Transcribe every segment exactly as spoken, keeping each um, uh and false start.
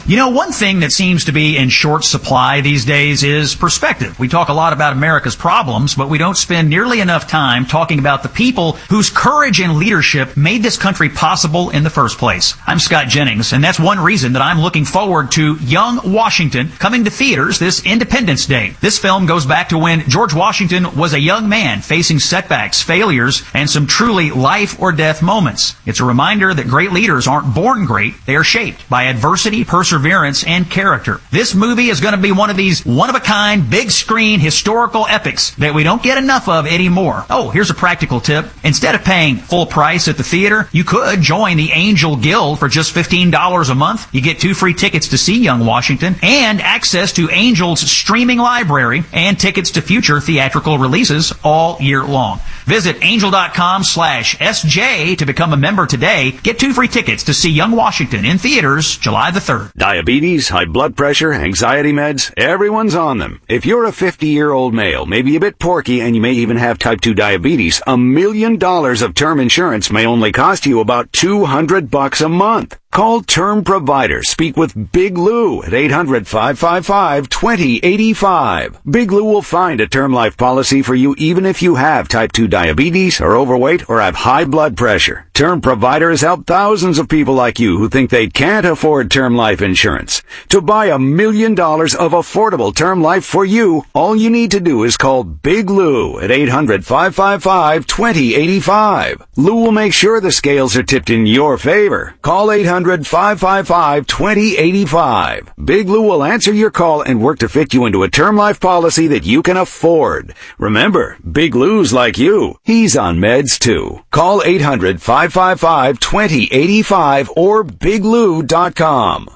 You know, one thing that seems to be in short supply these days is perspective. We talk a lot about America's problems, but we don't spend nearly enough time talking about the people whose courage and leadership made this country possible in the first place. I'm Scott Jennings, and that's one reason that I'm looking forward to Young Washington coming to theaters this Independence Day. This film goes back to when George Washington was a young man facing setbacks, failures, and some truly life or death moments. It's a reminder that great leaders aren't born great, they are shaped by adversity, perseverance, perseverance, and character. This movie is going to be one of these one-of-a-kind, big-screen, historical epics that we don't get enough of anymore. Oh, here's a practical tip. Instead of paying full price at the theater, you could join the Angel Guild for just fifteen dollars a month. You get two free tickets to see Young Washington and access to Angel's streaming library and tickets to future theatrical releases all year long. Visit angel.com slash SJ to become a member today. Get two free tickets to see Young Washington in theaters July the third. Diabetes, high blood pressure, anxiety meds, everyone's on them. If you're a fifty-year-old male, maybe a bit porky, and you may even have type two diabetes, a million dollars of term insurance may only cost you about two hundred bucks a month. Call Term Provider. Speak with Big Lou at eight hundred, five five five, two zero eight five. Big Lou will find a term life policy for you even if you have type two diabetes, are overweight, or have high blood pressure. Term Provider has helped thousands of people like you who think they can't afford term life insurance. To buy a million dollars of affordable term life for you, all you need to do is call Big Lou at eight hundred, five five five, two zero eight five. Lou will make sure the scales are tipped in your favor. Call eight hundred, five five five, two zero eight five. Big Lou will answer your call and work to fit you into a term life policy that you can afford. Remember, Big Lou's like you. He's on meds too. Call eight hundred, five five five, two zero eight five or big lou dot com.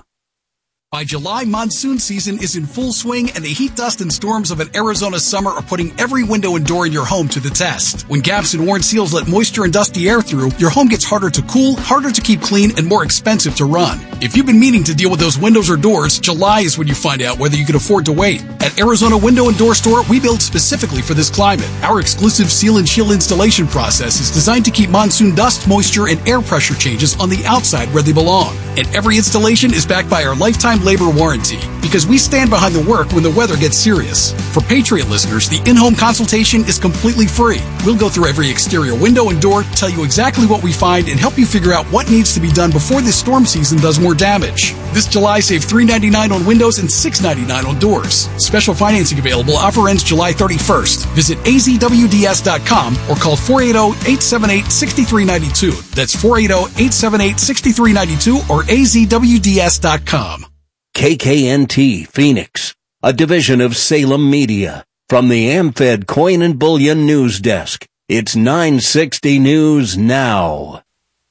By July, monsoon season is in full swing, and the heat, dust, and storms of an Arizona summer are putting every window and door in your home to the test. When gaps and worn seals let moisture and dusty air through, your home gets harder to cool, harder to keep clean, and more expensive to run. If you've been meaning to deal with those windows or doors, July is when you find out whether you can afford to wait. At Arizona Window and Door Store, we build specifically for this climate. Our exclusive seal and shield installation process is designed to keep monsoon dust, moisture, and air pressure changes on the outside where they belong. And every installation is backed by our lifetime labor warranty, because we stand behind the work when the weather gets serious. For Patriot listeners, the in-home consultation is completely free. We'll go through every exterior window and door, tell you exactly what we find, and help you figure out what needs to be done before this storm season does more damage. This July, save three dollars and ninety-nine cents on windows and six dollars and ninety-nine cents on doors. Special financing available. Offer ends July thirty-first. Visit A Z W D S dot com or call four eight zero, eight seven eight, six three nine two. That's four eight zero, eight seven eight, six three nine two or A Z W D S dot com. K K N T Phoenix, a division of Salem Media. From the AmFed Coin and Bullion News Desk, it's nine sixty News Now.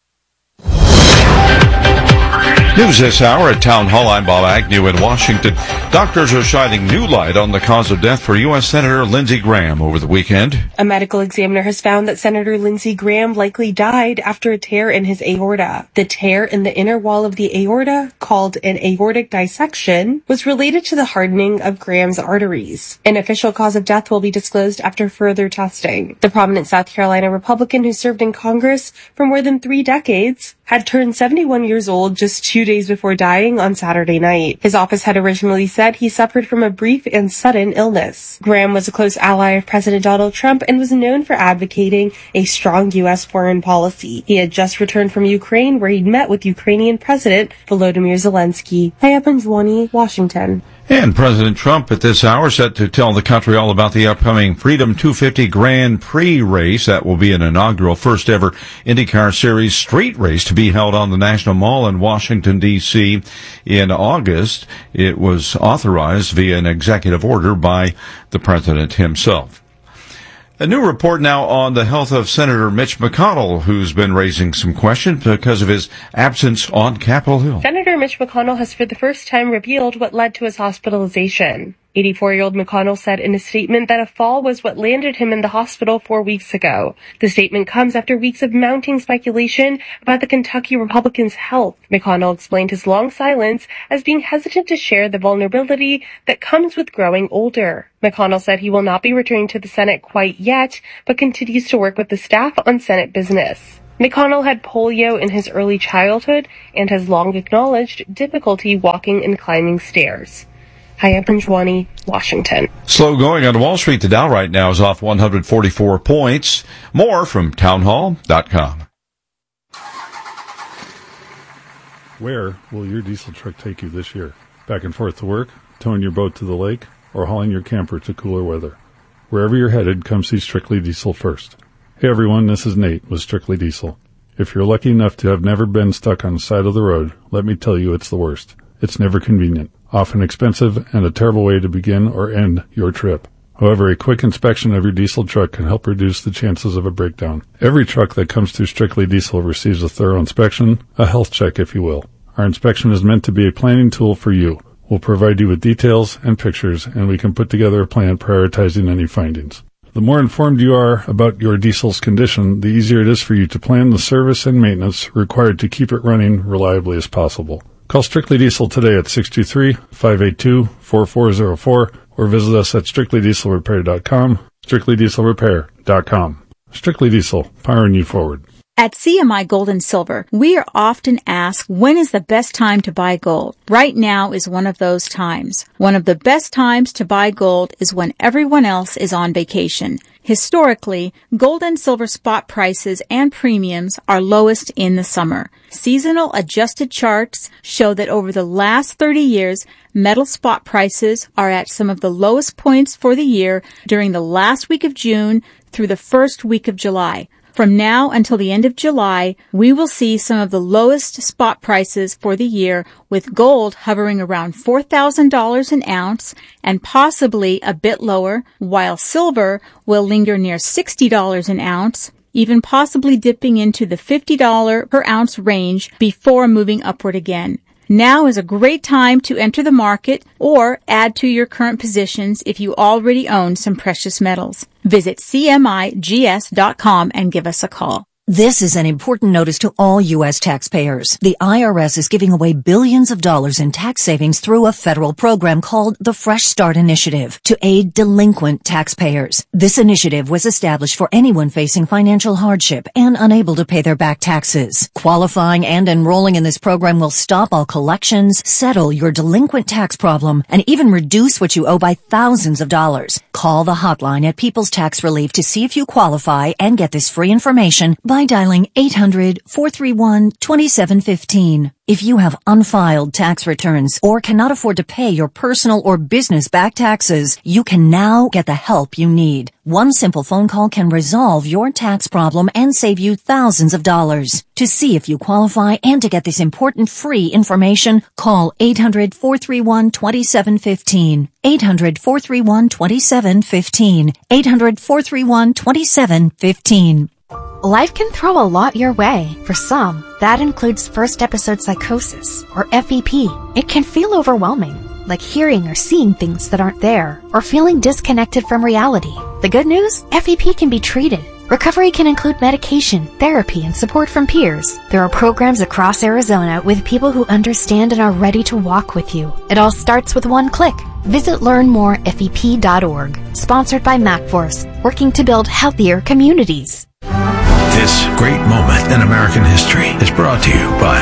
News this hour at Town Hall. I'm Bob Agnew in Washington. Doctors are shining new light on the cause of death for U S Senator Lindsey Graham over the weekend. A medical examiner has found that Senator Lindsey Graham likely died after a tear in his aorta. The tear in the inner wall of the aorta, called an aortic dissection, was related to the hardening of Graham's arteries. An official cause of death will be disclosed after further testing. The prominent South Carolina Republican who served in Congress for more than three decades had turned seventy-one years old just two days before dying on Saturday night. His office had originally said he suffered from a brief and sudden illness. Graham was a close ally of President Donald Trump and was known for advocating a strong U S foreign policy. He had just returned from Ukraine, where he'd met with Ukrainian President Volodymyr Zelensky. Hi, up in Zwanny, Washington. And President Trump at this hour set to tell the country all about the upcoming Freedom two fifty Grand Prix race. That will be an inaugural first ever IndyCar Series street race to be held on the National Mall in Washington, D C in August. It was authorized via an executive order by the president himself. A new report now on the health of Senator Mitch McConnell, who's been raising some questions because of his absence on Capitol Hill. Senator Mitch McConnell has for the first time revealed what led to his hospitalization. eighty-four-year-old McConnell said in a statement that a fall was what landed him in the hospital four weeks ago. The statement comes after weeks of mounting speculation about the Kentucky Republican's health. McConnell explained his long silence as being hesitant to share the vulnerability that comes with growing older. McConnell said he will not be returning to the Senate quite yet, but continues to work with the staff on Senate business. McConnell had polio in his early childhood and has long acknowledged difficulty walking and climbing stairs. Hi, I'm Panjwani, Washington. Slow going on Wall Street. The Dow right now is off one hundred forty-four points. More from townhall dot com. Where will your diesel truck take you this year? Back and forth to work, towing your boat to the lake, or hauling your camper to cooler weather? Wherever you're headed, come see Strictly Diesel first. Hey everyone, this is Nate with Strictly Diesel. If you're lucky enough to have never been stuck on the side of the road, let me tell you it's the worst. It's never convenient, often expensive, and a terrible way to begin or end your trip. However, a quick inspection of your diesel truck can help reduce the chances of a breakdown. Every truck that comes through Strictly Diesel receives a thorough inspection, a health check if you will. Our inspection is meant to be a planning tool for you. We'll provide you with details and pictures, and we can put together a plan prioritizing any findings. The more informed you are about your diesel's condition, the easier it is for you to plan the service and maintenance required to keep it running reliably as possible. Call Strictly Diesel today at six two three, five eight two, four four zero four or visit us at strictly diesel repair dot com, strictly diesel repair dot com. Strictly Diesel, powering you forward. At C M I Gold and Silver, we are often asked, when is the best time to buy gold? Right now is one of those times. One of the best times to buy gold is when everyone else is on vacation. Historically, gold and silver spot prices and premiums are lowest in the summer. Seasonal adjusted charts show that over the last thirty years, metal spot prices are at some of the lowest points for the year during the last week of June through the first week of July. From now until the end of July, we will see some of the lowest spot prices for the year, with gold hovering around four thousand dollars an ounce and possibly a bit lower, while silver will linger near sixty dollars an ounce, even possibly dipping into the fifty dollars per ounce range before moving upward again. Now is a great time to enter the market or add to your current positions if you already own some precious metals. Visit C M I G S dot com and give us a call. This is an important notice to all U S taxpayers. The I R S is giving away billions of dollars in tax savings through a federal program called the Fresh Start Initiative to aid delinquent taxpayers. This initiative was established for anyone facing financial hardship and unable to pay their back taxes. Qualifying and enrolling in this program will stop all collections, settle your delinquent tax problem, and even reduce what you owe by thousands of dollars. Call the hotline at People's Tax Relief to see if you qualify and get this free information by dialing eight hundred, four three one, two seven one five. If you have unfiled tax returns or cannot afford to pay your personal or business back taxes, you can now get the help you need. One simple phone call can resolve your tax problem and save you thousands of dollars. To see if you qualify and to get this important free information, call eight hundred, four three one, two seven one five. eight hundred, four three one, two seven one five. eight hundred, four three one, two seven one five. Life can throw a lot your way. For some, that includes first episode psychosis, or F E P. It can feel overwhelming, like hearing or seeing things that aren't there, or feeling disconnected from reality. The good news? F E P can be treated. Recovery can include medication, therapy, and support from peers. There are programs across Arizona with people who understand and are ready to walk with you. It all starts with one click. Visit learn more F E P dot org. Sponsored by MacForce, working to build healthier communities. This great moment in American history is brought to you by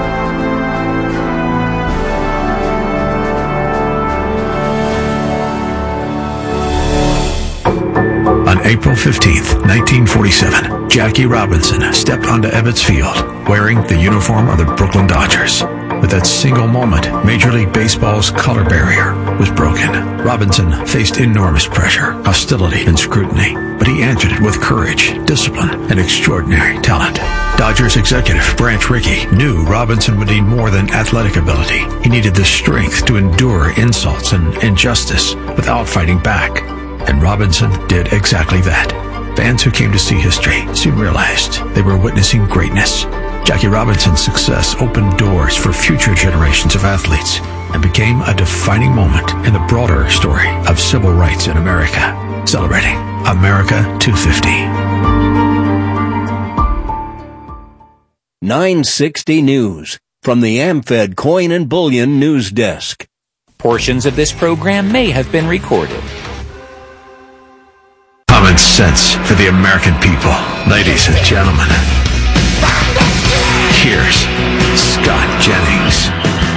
On April fifteenth, nineteen forty-seven, Jackie Robinson stepped onto Ebbets Field wearing the uniform of the Brooklyn Dodgers. With that single moment, Major League Baseball's color barrier was broken. Robinson faced enormous pressure, hostility, and scrutiny, but he answered it with courage, discipline, and extraordinary talent. Dodgers executive Branch Rickey knew Robinson would need more than athletic ability. He needed the strength to endure insults and injustice without fighting back. And Robinson did exactly that. Fans who came to see history soon realized they were witnessing greatness. Jackie Robinson's success opened doors for future generations of athletes and became a defining moment in the broader story of civil rights in America. Celebrating America two fifty. nine sixty News from the AmFed Coin and Bullion News Desk. Portions of this program may have been recorded. Common sense for the American people, ladies and gentlemen. here's Scott Jennings.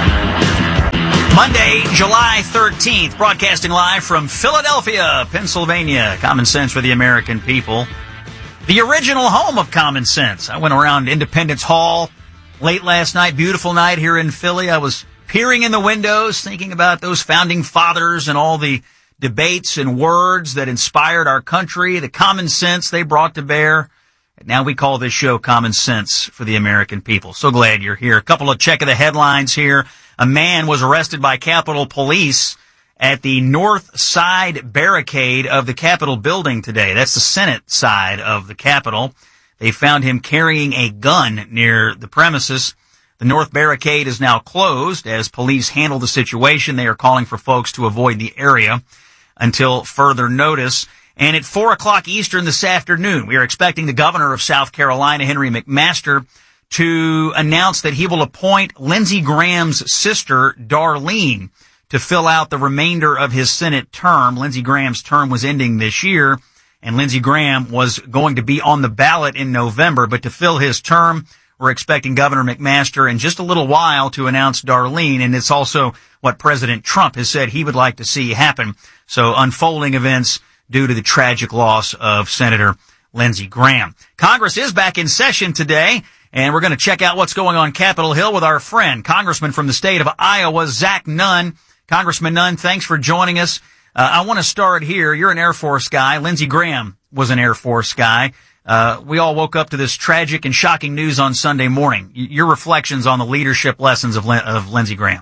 Monday, July thirteenth, broadcasting live from Philadelphia, Pennsylvania. Common Sense for the American people. The original home of Common Sense. I went around Independence Hall late last night, beautiful night here in Philly. I was peering in the windows, thinking about those founding fathers and all the debates and words that inspired our country, the common sense they brought to bear. Now we call this show Common Sense for the American people. So glad you're here. A couple of check of the headlines here. A man was arrested by Capitol Police at the north side barricade of the Capitol building today. That's the Senate side of the Capitol. They found him carrying a gun near the premises. The north barricade is now closed as police handle the situation. They are calling for folks to avoid the area until further notice. And at four o'clock Eastern this afternoon, we are expecting the governor of South Carolina, Henry McMaster, to announce that he will appoint Lindsey Graham's sister, Darlene, to fill out the remainder of his Senate term. Lindsey Graham's term was ending this year, and Lindsey Graham was going to be on the ballot in November. But to fill his term, we're expecting Governor McMaster in just a little while to announce Darlene, and it's also what President Trump has said he would like to see happen. So unfolding events due to the tragic loss of Senator Lindsey Graham. Congress is back in session today, and we're going to check out what's going on Capitol Hill with our friend, Congressman from the state of Iowa, Zach Nunn. Congressman Nunn, thanks for joining us. Uh, I want to start here. You're an Air Force guy. Lindsey Graham was an Air Force guy. Uh, we all woke up to this tragic and shocking news on Sunday morning. Y- your reflections on the leadership lessons of, Lin- of Lindsey Graham.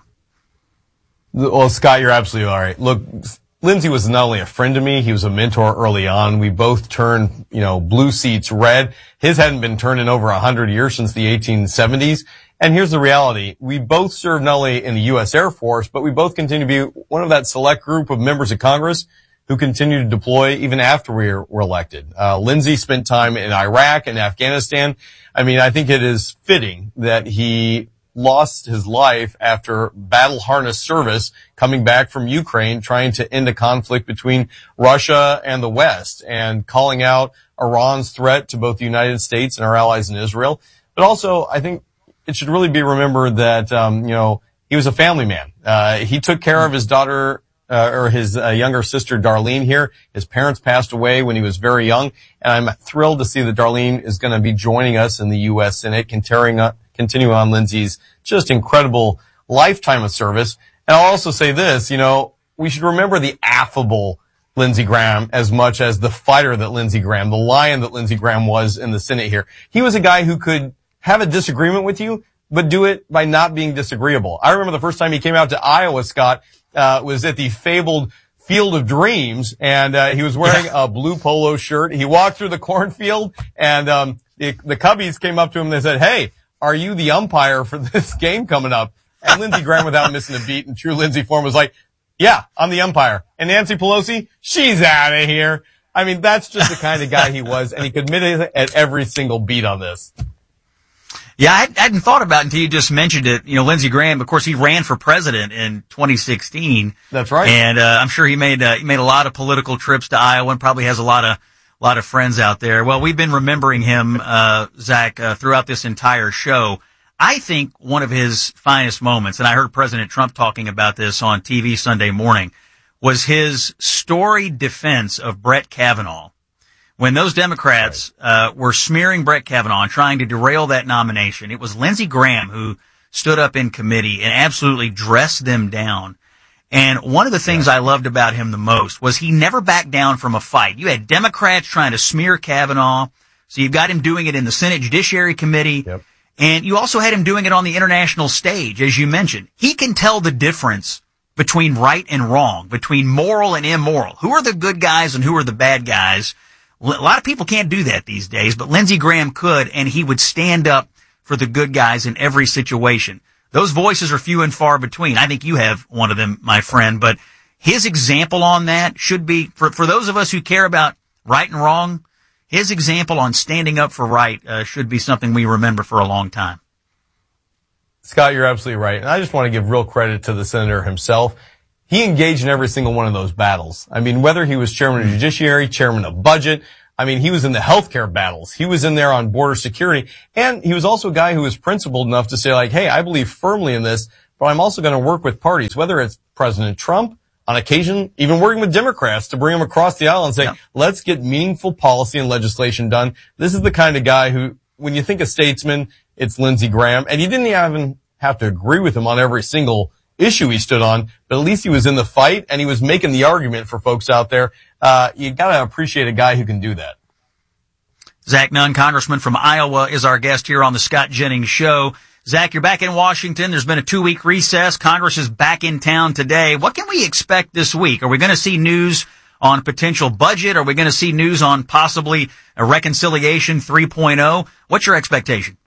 Well, Scott, you're absolutely all right. Look, Lindsey was not only a friend to me, he was a mentor early on. We both turned, you know, blue seats red. His hadn't been turned in over a hundred years since the eighteen seventies. And here's the reality. We both served not only in the U S Air Force, but we both continue to be one of that select group of members of Congress who continue to deploy even after we were elected. Uh, Lindsey spent time in Iraq and Afghanistan. I mean, I think it is fitting that he lost his life after battle harness service coming back from Ukraine, trying to end a conflict between Russia and the West and calling out Iran's threat to both the United States and our allies in Israel. But also, I think it should really be remembered that, um, you know, he was a family man. Uh, he took care of his daughter, uh, or his uh, younger sister, Darlene here. His parents passed away when he was very young. And I'm thrilled to see that Darlene is going to be joining us in the U S Senate, continuing on, continuing on Lindsey's just incredible lifetime of service. And I'll also say this, you know, we should remember the affable Lindsey Graham as much as the fighter that Lindsey Graham, the lion that Lindsey Graham was in the Senate here. He was a guy who could have a disagreement with you, but do it by not being disagreeable. I remember the first time he came out to Iowa, Scott, uh, was at the fabled Field of Dreams, and uh, he was wearing a blue polo shirt. He walked through the cornfield, and um, the, the Cubbies came up to him and they said, "Hey, are you the umpire for this game coming up?" And Lindsey Graham, without missing a beat in true Lindsey form, was like, "Yeah, I'm the umpire." And Nancy Pelosi, she's out of here. I mean, that's just the kind of guy he was, and he could admit it at every single beat on this. Yeah, I hadn't thought about it until you just mentioned it. You know, Lindsey Graham, of course, he ran for president in twenty sixteen. That's right. And uh, I'm sure he made uh, he made a lot of political trips to Iowa and probably has a lot of a lot of friends out there. Well, we've been remembering him, uh, Zach, uh, throughout this entire show. I think one of his finest moments, and I heard President Trump talking about this on T V Sunday morning, was his storied defense of Brett Kavanaugh. When those Democrats uh, were smearing Brett Kavanaugh and trying to derail that nomination, it was Lindsey Graham who stood up in committee and absolutely dressed them down. And one of the things I loved about him the most was he never backed down from a fight. You had Democrats trying to smear Kavanaugh, so you've got him doing it in the Senate Judiciary Committee, yep. And you also had him doing it on the international stage, as you mentioned. He can tell the difference between right and wrong, between moral and immoral. Who are the good guys and who are the bad guys? A lot of people can't do that these days, but Lindsey Graham could, and he would stand up for the good guys in every situation. Those voices are few and far between. I think you have one of them, my friend, but his example on that should be, for, for those of us who care about right and wrong, his example on standing up for right uh, should be something we remember for a long time. Scott, you're absolutely right. And I just want to give real credit to the senator himself. He engaged in every single one of those battles. I mean, whether he was chairman of judiciary, chairman of budget, I mean, he was in the healthcare battles. He was in there on border security. And he was also a guy who was principled enough to say, like, hey, I believe firmly in this, but I'm also going to work with parties, whether it's President Trump, on occasion, even working with Democrats to bring them across the aisle and say, yeah. let's get meaningful policy and legislation done. This is the kind of guy who, when you think of statesman, it's Lindsey Graham. And you didn't even have to agree with him on every single issue he stood on, but at least he was in the fight and he was making the argument for folks out there. Uh, you gotta appreciate a guy who can do that. Zach Nunn, Congressman from Iowa, is our guest here on the Scott Jennings Show. Zach, you're back in Washington. There's been a two-week recess. Congress is back in town today. What can we expect this week? Are we going to see news on potential budget? Are we going to see news on possibly a reconciliation three point oh? What's your expectation?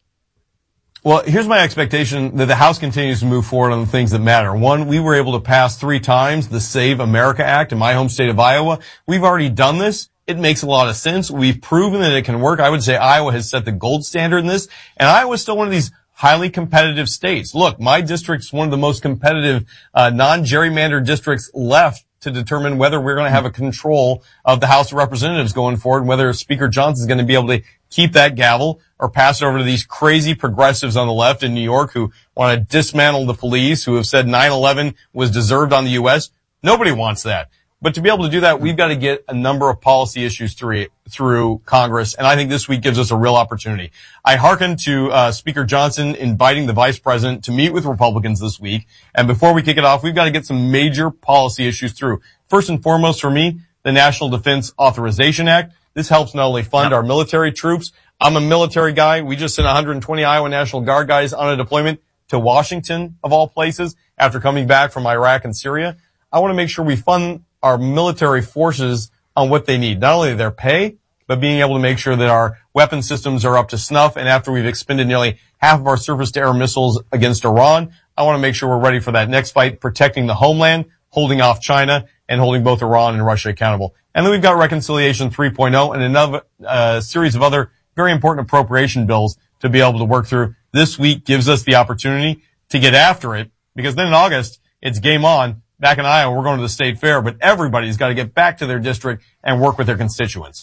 Well, here's my expectation that the House continues to move forward on the things that matter. One, we were able to pass three times the Save America Act in my home state of Iowa. We've already done this. It makes a lot of sense. We've proven that it can work. I would say Iowa has set the gold standard in this, and Iowa is still one of these highly competitive states. Look, my district's one of the most competitive uh, non-gerrymandered districts left to determine whether we're going to have a control of the House of Representatives going forward, and whether Speaker Johnson is going to be able to keep that gavel or pass it over to these crazy progressives on the left in New York who want to dismantle the police, who have said nine eleven was deserved on the U S. Nobody wants that. But to be able to do that, we've got to get a number of policy issues through, through Congress, and I think this week gives us a real opportunity. I hearken to uh, Speaker Johnson inviting the Vice President to meet with Republicans this week, and before we kick it off, we've got to get some major policy issues through. First and foremost for me, the National Defense Authorization Act. This helps not only fund our military troops. I'm a military guy. We just sent one hundred twenty Iowa National Guard guys on a deployment to Washington, of all places, after coming back from Iraq and Syria. I want to make sure we fund our military forces on what they need. Not only their pay, but being able to make sure that our weapon systems are up to snuff. And after we've expended nearly half of our surface-to-air missiles against Iran, I want to make sure we're ready for that next fight, protecting the homeland, holding off China, and holding both Iran and Russia accountable. And then we've got Reconciliation three point oh and another uh, series of other very important appropriation bills to be able to work through. This week gives us the opportunity to get after it, because then in August, it's game on. Back in Iowa, we're going to the state fair, but everybody's got to get back to their district and work with their constituents.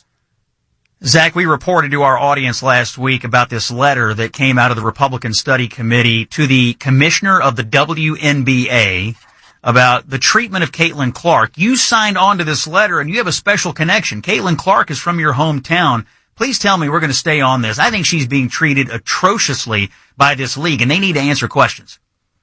Zach, we reported to our audience last week about this letter that came out of the Republican Study Committee to the commissioner of the W N B A about the treatment of Caitlin Clark. You signed on to this letter, and you have a special connection. Caitlin Clark is from your hometown. Please tell me we're going to stay on this. I think she's being treated atrociously by this league, and they need to answer questions.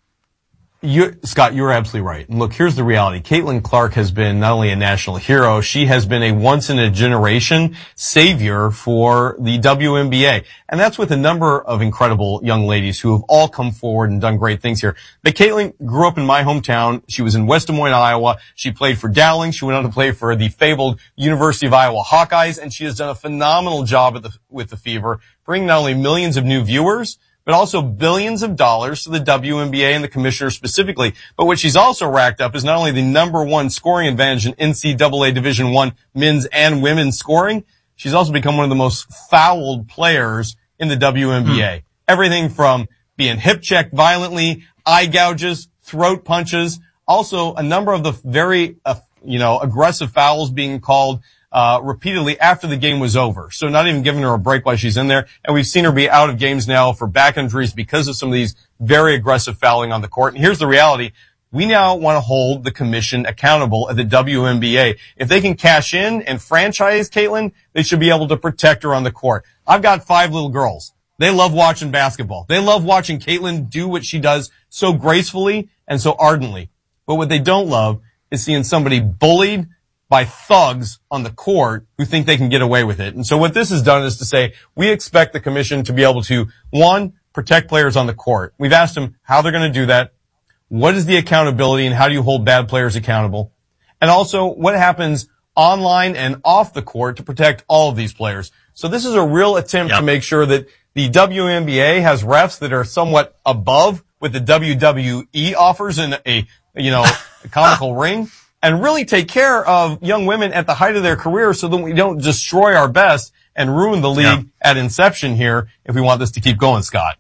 You, Scott, you're absolutely right. And look, here's the reality. Caitlin Clark has been not only a national hero, she has been a once-in-a-generation savior for the W N B A. And that's with a number of incredible young ladies who have all come forward and done great things here. But Caitlin grew up in my hometown. She was in West Des Moines, Iowa. She played for Dowling. She went on to play for the fabled University of Iowa Hawkeyes, and she has done a phenomenal job at the, with the Fever, bringing not only millions of new viewers, but also billions of dollars to the W N B A and the commissioner specifically. But what she's also racked up is not only the number one scoring advantage in N C double A Division One men's and women's scoring, she's also become one of the most fouled players in the W N B A. Mm. Everything from being hip-checked violently, eye gouges, throat punches, also a number of the very, uh, you know, aggressive fouls being called Uh, repeatedly after the game was over. So not even giving her a break while she's in there. And we've seen her be out of games now for back injuries because of some of these very aggressive fouling on the court. And here's the reality. We now want to hold the commission accountable at the W N B A. If they can cash in and franchise Caitlin, they should be able to protect her on the court. I've got five little girls. They love watching basketball. They love watching Caitlin do what she does so gracefully and so ardently. But what they don't love is seeing somebody bullied by thugs on the court who think they can get away with it. And so what this has done is to say, we expect the commission to be able to, one, protect players on the court. We've asked them how they're going to do that. What is the accountability and how do you hold bad players accountable? And also, what happens online and off the court to protect all of these players? So this is a real attempt yep. to make sure that the W N B A has refs that are somewhat above what the W W E offers in a, you know, a comical ring. And really take care of young women at the height of their career so that we don't destroy our best and ruin the league yeah. at inception here if we want this to keep going, Scott.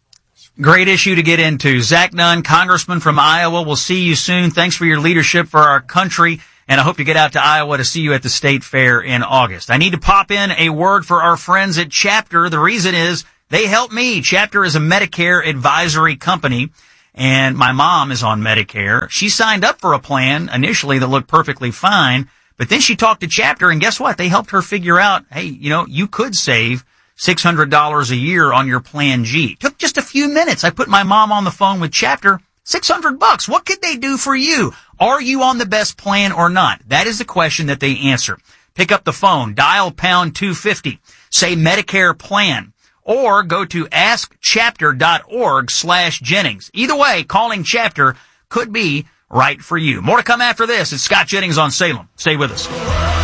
Great issue to get into. Zach Nunn, Congressman from Iowa. We'll see you soon. Thanks for your leadership for our country. and I hope to get out to Iowa to see you at the State Fair in August. I need to pop in a word for our friends at Chapter. The reason is they help me. Chapter is a Medicare advisory company, and my mom is on Medicare. She signed up for a plan initially that looked perfectly fine, but then she talked to Chapter, and guess what? They helped her figure out, hey, you know, you could save six hundred dollars a year on your Plan G. It took just a few minutes. I put my mom on the phone with Chapter. six hundred bucks. What could they do for you? Are you on the best plan or not? That is the question that they answer. Pick up the phone, dial pound two fifty, say Medicare plan, or go to askchapter.org slash Jennings. Either way, calling Chapter could be right for you. More to come after this. It's Scott Jennings on Salem. Stay with us.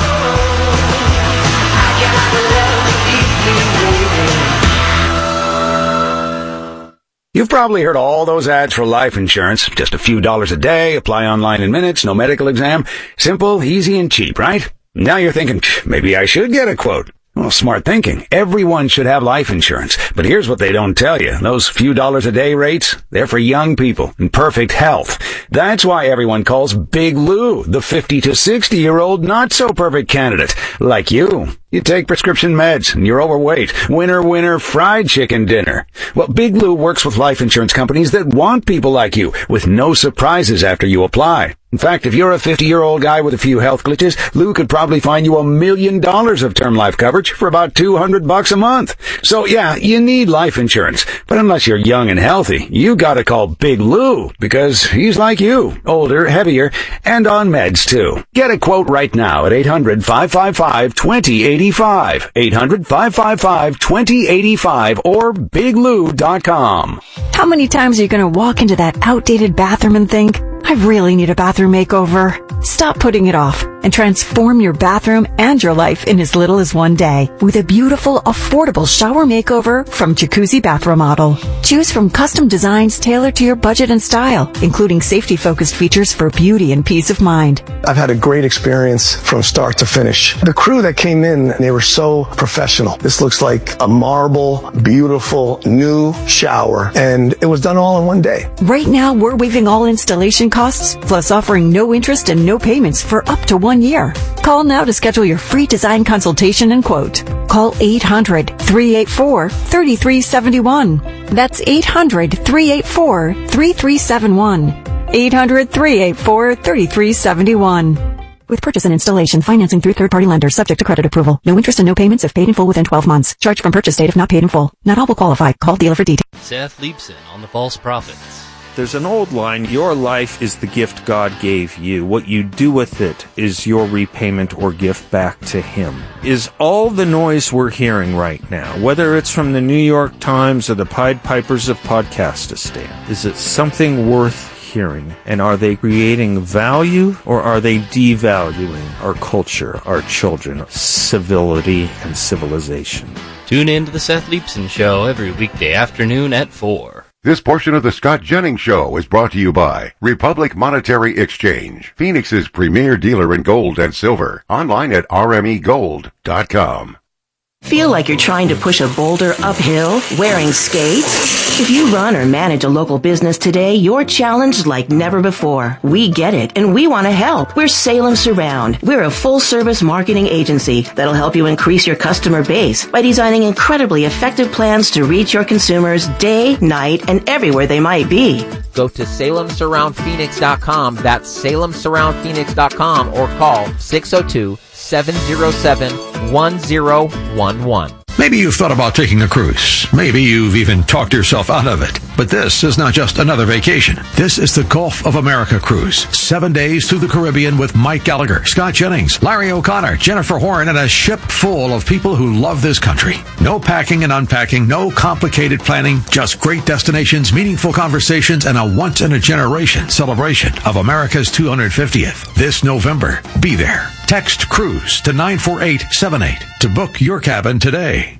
You've probably heard all those ads for life insurance. Just a few dollars a day, apply online in minutes, no medical exam. Simple, easy, and cheap, right? Now you're thinking, maybe I should get a quote. Well, smart thinking. Everyone should have life insurance. But here's what they don't tell you. Those few dollars a day rates, they're for young people in perfect health. That's why everyone calls Big Lou the fifty to sixty year old not so perfect candidate. Like you. You take prescription meds and you're overweight. Winner, winner, fried chicken dinner. Well, Big Lou works with life insurance companies that want people like you with no surprises after you apply. In fact, if you're a fifty-year-old guy with a few health glitches, Lou could probably find you a million dollars of term life coverage for about two hundred bucks a month. So yeah, you need life insurance. But unless you're young and healthy, you gotta call Big Lou because he's like you, older, heavier, and on meds too. Get a quote right now at eight hundred, five five five, two zero eight five. eight hundred, five five five, two zero eight five or big lou dot com. How many times are you going to walk into that outdated bathroom and think, I really need a bathroom makeover? Stop putting it off and transform your bathroom and your life in as little as one day with a beautiful, affordable shower makeover from Jacuzzi Bath Remodel. Choose from custom designs tailored to your budget and style, including safety-focused features for beauty and peace of mind. I've had a great experience from start to finish. The crew that came in, they were so professional. This looks like a marble, beautiful, new shower, and it was done all in one day. Right now, we're waiving all installation costs, plus offering no interest and no payments for up to one year. Call now to schedule your free design consultation and quote. Call eight hundred, three eight four, three three seven one. That's eight hundred, three eight four, three three seven one. eight hundred, three eight four, three three seven one. With purchase and installation, financing through third-party lenders subject to credit approval. No interest and no payments if paid in full within twelve months. Charged from purchase date if not paid in full. Not all will qualify. Call dealer for details. Seth Leibson on the false prophets. There's an old line, your life is the gift God gave you. What you do with it is your repayment or gift back to Him. Is all the noise we're hearing right now, whether it's from the New York Times or the Pied Pipers of Podcastistan, is it something worth hearing? And are they creating value or are they devaluing our culture, our children, civility, and civilization? Tune in to the Seth Leibson Show every weekday afternoon at four. This portion of the Scott Jennings Show is brought to you by Republic Monetary Exchange, Phoenix's premier dealer in gold and silver. Online at r m e gold dot com. Feel like you're trying to push a boulder uphill wearing skates? If you run or manage a local business today, you're challenged like never before. We get it, and we want to help. We're Salem Surround. We're a full-service marketing agency that'll help you increase your customer base by designing incredibly effective plans to reach your consumers day, night, and everywhere they might be. Go to salem surround phoenix dot com. That's salem surround phoenix dot com or call six oh two, seven oh seven, one oh one one. Maybe you've thought about taking a cruise. Maybe you've even talked yourself out of it. But this is not just another vacation. This is the Gulf of America cruise. Seven days through the Caribbean with Mike Gallagher, Scott Jennings, Larry O'Connor, Jennifer Horn, and a ship full of people who love this country. No packing and unpacking, no complicated planning, just great destinations, meaningful conversations, and a once-in-a-generation celebration of America's two hundred fiftieth. This November, be there. Text CRUISE to nine four eight seven eight to book your cabin today.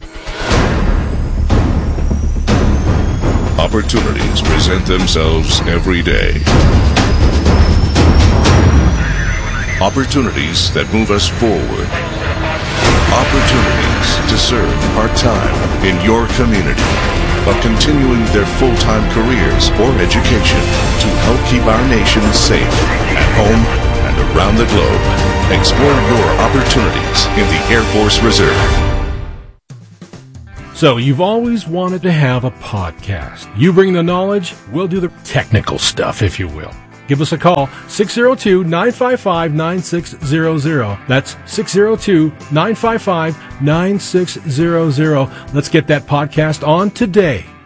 Opportunities present themselves every day. Opportunities that move us forward. Opportunities to serve part-time in your community, but continuing their full-time careers or education to help keep our nation safe at home and around the globe. Explore your opportunities in the Air Force Reserve. So, you've always wanted to have a podcast. You bring the knowledge, we'll do the technical stuff, if you will. Give us a call, six oh two, nine five five, nine six zero zero. That's six oh two, nine five five, nine six zero zero. Let's get that podcast on today.